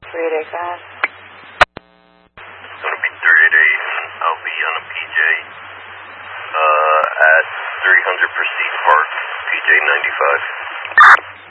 385. It's going to be 388, and I'll be on a PJ at 300 Prestige Park, PJ 95.